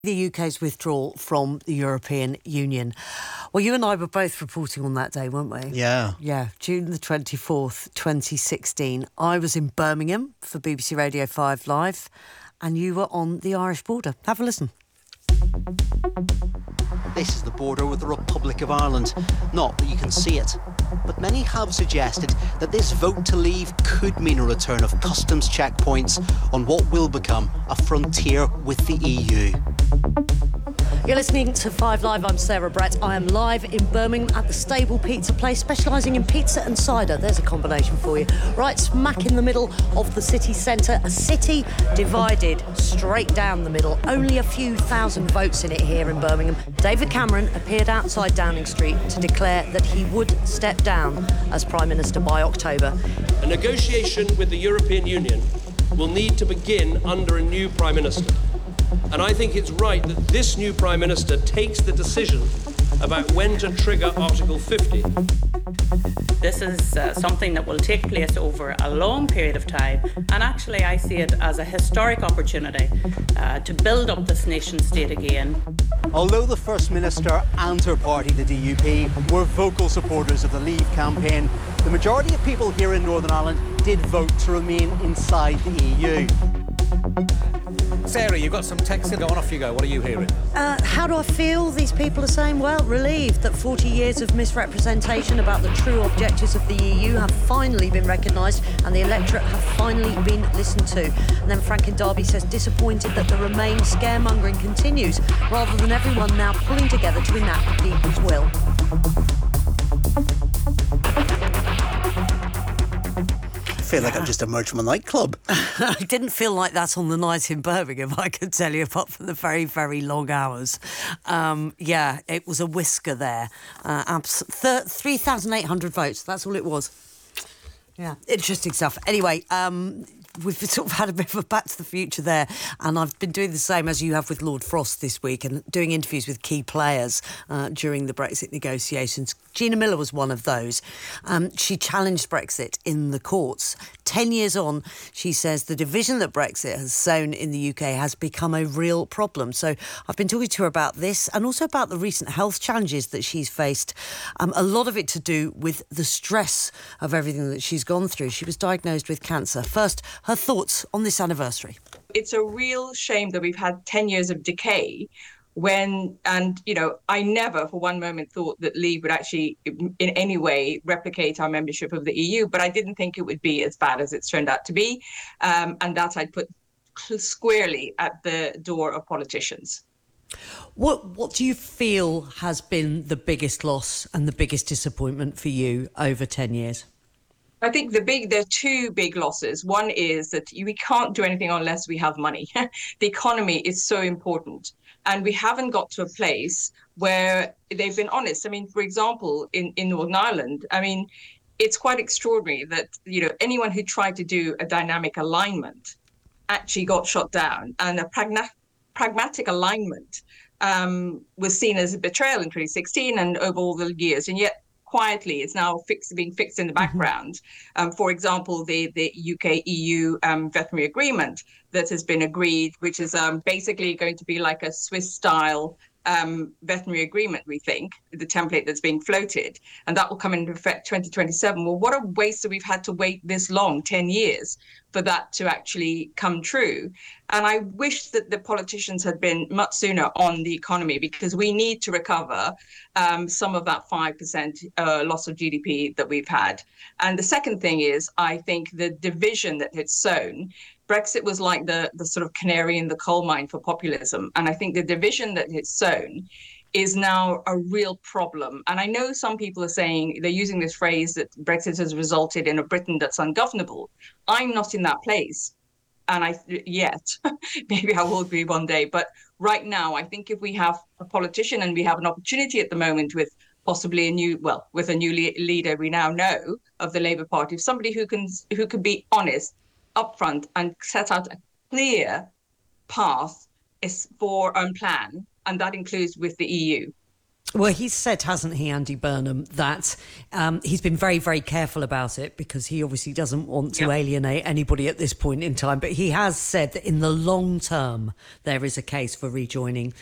The UK's withdrawal from the European Union. Well, you and I were both reporting on that day, weren't we? Yeah. Yeah, June the 24th, 2016. I was in Birmingham for BBC Radio 5 Live, and you were on the Irish border. Have a listen. This is the border with the Republic of Ireland. Not that you can see it, but many have suggested that this vote to leave could mean a return of customs checkpoints on what will become a frontier with the EU. You're listening to 5 Live. I'm Sarah Brett. I am live in Birmingham at the Stable Pizza Place, specialising in pizza and cider. There's a combination for you. Right smack in the middle of the city centre. A city divided straight down the middle. Only a few thousand votes in it here in Birmingham. David Cameron appeared outside Downing Street to declare that he would step down as Prime Minister by October. A negotiation with the European Union will need to begin under a new Prime Minister. And I think it's right that this new Prime Minister takes the decision about when to trigger Article 50. This is something that will take place over a long period of time, and actually I see it as a historic opportunity to build up this nation state again. Although the First Minister and her party, the DUP, were vocal supporters of the Leave campaign, the majority of people here in Northern Ireland did vote to remain inside the EU. Sarah, you've got some texting going. Off you go. What are you hearing? How do I feel? These people are saying, well, relieved that 40 years of misrepresentation about the true objectives of the EU have finally been recognised and the electorate have finally been listened to. And then Frank in Derby says, disappointed that the Remain scaremongering continues rather than everyone now pulling together to enact the people's will. I feel like I've just emerged from a nightclub. I didn't feel like that on the night in Birmingham, I can tell you, apart from the very, very long hours. It was a whisker there. 3,800 votes, that's all it was. Yeah, interesting stuff. Anyway, we've sort of had a bit of a back to the future there, and I've been doing the same as you have with Lord Frost this week and doing interviews with key players during the Brexit negotiations. Gina Miller was one of those. She challenged Brexit in the courts. 10 years on, she says the division that Brexit has sown in the UK has become a real problem. So I've been talking to her about this and also about the recent health challenges that she's faced. A lot of it to do with the stress of everything that she's gone through. She was diagnosed with cancer. First, her thoughts on this anniversary. It's a real shame that we've had 10 years of decay I never for one moment thought that Leave would actually in any way replicate our membership of the EU, but I didn't think it would be as bad as it's turned out to be. And that I'd put squarely at the door of politicians. What do you feel has been the biggest loss and the biggest disappointment for you over 10 years? I think there are two big losses. One is that we can't do anything unless we have money. The economy is so important. And we haven't got to a place where they've been honest. I mean, for example, in Northern Ireland, it's quite extraordinary that, anyone who tried to do a dynamic alignment actually got shot down. And a pragmatic alignment was seen as a betrayal in 2016 and over all the years. And yet, quietly, it's now being fixed in the background. For example, the UK-EU veterinary agreement that has been agreed, which is basically going to be like a Swiss-style veterinary agreement, we think, the template that's being floated, and that will come into effect 2027. Well, what a waste that we've had to wait this long, 10 years, for that to actually come true. And I wish that the politicians had been much sooner on the economy, because we need to recover some of that 5% loss of GDP that we've had. And the second thing is, I think the division that it's sown, Brexit was like the sort of canary in the coal mine for populism. And I think the division that it's sown is now a real problem. And I know some people are saying, they're using this phrase that Brexit has resulted in a Britain that's ungovernable. I'm not in that place. And yet, maybe I will be one day. But right now, I think if we have a politician, and we have an opportunity at the moment with possibly a new leader we now know of the Labour Party, somebody who can be honest, upfront, and set out a clear path for and plan, and that includes with the EU. Well, he's said, hasn't he, Andy Burnham, that he's been very, very careful about it because he obviously doesn't want to alienate anybody at this point in time. But he has said that in the long term, there is a case for rejoining